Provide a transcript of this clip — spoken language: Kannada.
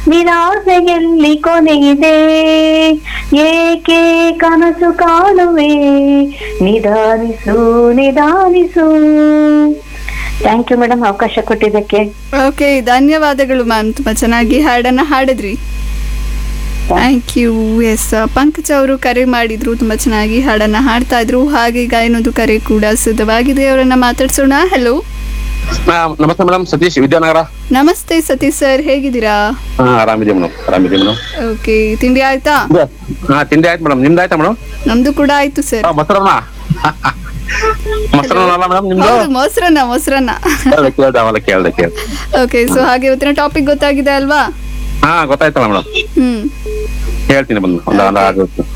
ನಿರಾಸೆಯಲ್ಲಿ ಕೊನೆಯಿದೆ, ಏಕೆ ಕನಸು ಕಾಣುವೆ, ನಿಧಾನಿಸು ನಿಧಾನಿಸು. ಥ್ಯಾಂಕ್ ಯು ಮೇಡಮ್, ಅವಕಾಶ ಕೊಟ್ಟಿದ್ದಕ್ಕೆ. ಓಕೆ, ಧನ್ಯವಾದಗಳು ಮ್ಯಾಮ್, ತುಂಬಾ ಚೆನ್ನಾಗಿ ಹಾಡನ್ನ ಹಾಡಿದ್ರಿ. Thank you. ಎಸ್, ಪಂಕಜ್ ಅವರು ಕರೆ ಮಾಡಿದ್ರು, ತುಂಬಾ ಚೆನ್ನಾಗಿ ಹಾಡನ್ನ ಹಾಡ್ತಾ ಇದ್ರು. ಹಾಗೆ ಈಗ ಇನ್ನೊಂದು ಕರೆ ಕೂಡ ಸಿದ್ಧವಾಗಿದೆ, ಅವರನ್ನ ಮಾತಾಡ್ಸೋಣ. ಹಲೋ, ನಮಸ್ತೆ ಮೇಡಮ್, ಸತೀಶ್ ವಿದ್ಯಾನಗರ. ನಮಸ್ತೆ ಸತೀಶ್ ಸರ್, ಹೇಗಿದ್ದೀರಾ? ಆರಾಮಿದೆ ಮೇಡಮ್, ಆರಾಮಿದೆ ಮೇಡಮ್. ಓಕೆ, ತಿಂಡಿ ಆಯ್ತಾ? ತಿಂಡಿ ಆಯ್ತು ಮೇಡಮ್, ನಿಮ್ದು ಆಯ್ತಾ ಮೇಡಮ್? ನಮ್ದು ಕೂಡ ಆಯ್ತು ಸರ್. ಮೊಸರನ್ನ ಮೊಸರನ್ನ ಅಲ್ಲ ಮೇಡಮ್ ನಿಮ್ದು? ಮೊಸರನ್ನ. ಕೇಳ್ದೆ. ಓಕೆ, ಸೊ ಹಾಗೆ ಇವತ್ತಿನ ಟಾಪಿಕ್ ಗೊತ್ತಾಗಿದೆ ಅಲ್ವಾ? ಗೊತ್ತಾಯ್ತಲ್ಲ ಮೇಡಮ್, ಹೇಳ್ತೀನಿ ಬಂದು ಒಂದು